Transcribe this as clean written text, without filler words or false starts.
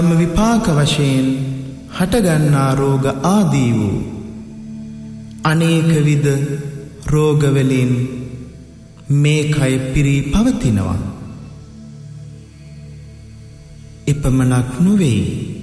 විපාක වශයෙන් හටගන්නා රෝග ආදී වූ අනේක විද රෝගවලින් මේ කය පිරී පවතිනවා. එපමණක් නොවේ